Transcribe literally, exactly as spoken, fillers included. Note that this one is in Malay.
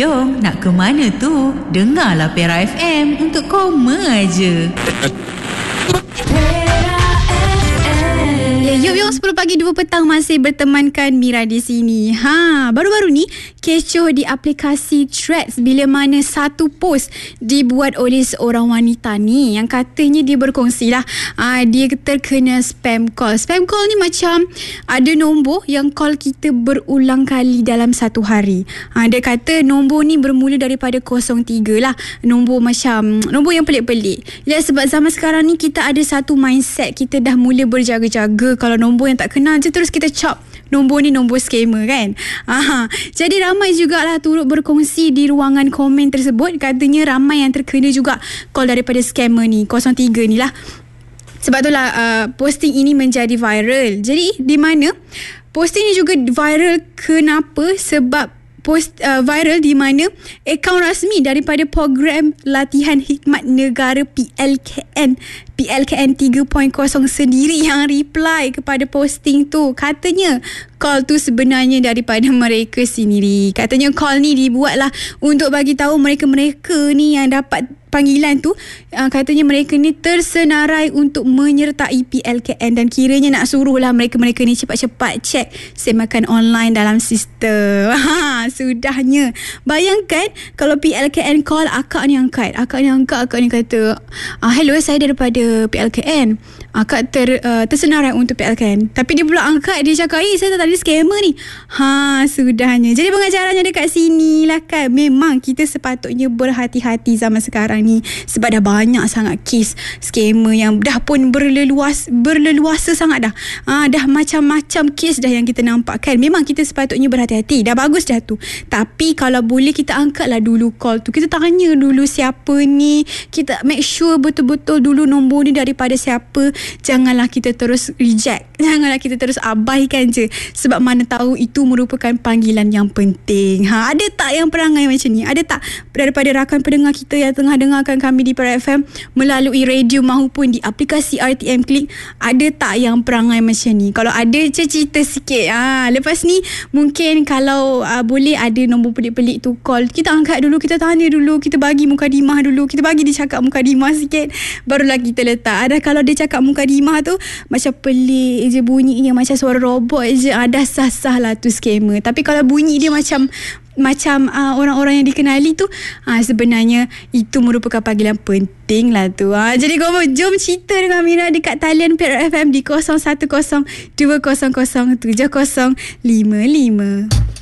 Jom, nak ke mana tu? Dengarlah Pera F M untuk koma aje. Yuk yuk sepuluh pagi dua petang masih bertemankan Mira di sini. Ha, baru-baru ni kecoh di aplikasi Threads bila mana satu post dibuat oleh seorang wanita ni yang katanya dia berkongsi lah ha, dia terkena spam call. Spam call ni macam ada nombor yang call kita berulang kali dalam satu hari. Ha, dia kata nombor ni bermula daripada kosong tiga lah. Nombor macam nombor yang pelik-pelik. Ya, sebab zaman sekarang ni kita ada satu mindset, kita dah mula berjaga-jaga. Kalau nombor yang tak kenal je terus kita chop nombor ni nombor scammer kan. Aha. Jadi ramai jugalah turut berkongsi di ruangan komen tersebut. Katanya ramai yang terkena juga call daripada scammer ni kosong tiga ni lah. Sebab itulah uh, posting ini menjadi viral. Jadi di mana posting ni juga viral kenapa? Sebab post uh, viral di mana akaun rasmi daripada program latihan khidmat negara P L K N P L K N tiga titik kosong sendiri yang reply kepada posting tu. Katanya call tu sebenarnya daripada mereka sendiri. Katanya call ni dibuatlah untuk bagi tahu mereka-mereka ni yang dapat panggilan tu, uh, katanya mereka ni tersenarai untuk menyertai P L K N dan kiranya nak suruhlah mereka-mereka ni cepat-cepat cek semakan online dalam sistem. Ha, sudahnya. Bayangkan kalau P L K N call, akak ni angkat. Akak ni angkat, akak ni kata, ah, hello, saya daripada P L K N. Akak ter, uh, tersenarai untuk P L K N. Tapi dia pula angkat, dia cakap, eh, saya tak ada scammer ni. Ha, sudahnya. Jadi pengajarannya dekat sini lah kan. Memang kita sepatutnya berhati-hati zaman sekarang ni, sebab dah banyak sangat kes scammer yang dah pun berleluas berleluasa sangat dah. Ha, dah macam-macam kes dah yang kita nampak kan. Memang kita sepatutnya berhati-hati. Dah bagus dah tu. Tapi kalau boleh kita angkatlah dulu call tu. Kita tanya dulu siapa ni. Kita make sure betul-betul dulu nombor ni daripada siapa. Janganlah kita terus reject. Janganlah kita terus abaikan je. Sebab mana tahu itu merupakan panggilan yang penting. Ha, ada tak yang perangai macam ni? Ada tak daripada rakan pendengar kita yang tengah dengarkan kami di Pera F M melalui radio maupun di aplikasi R T M Click, ada tak yang perangai macam ni? Kalau ada, cerita sikit. Ha, lepas ni mungkin kalau uh, boleh ada nombor pelik-pelik tu call, kita angkat dulu, kita tanya dulu, kita bagi mukadimah dulu, kita bagi dia cakap mukadimah sikit, barulah kita letak. Ada kalau dia cakap mukadimah tu macam pelik je bunyinya, macam suara robot je, ada sah-sah lah tu scammer. Tapi kalau bunyi dia macam macam uh, orang-orang yang dikenali tu, uh, sebenarnya itu merupakan panggilan penting lah tu. Uh, jadi korang jom cerita dengan Mira dekat talian Pera F M di kosong satu kosong dua kosong kosong tujuh kosong lima lima.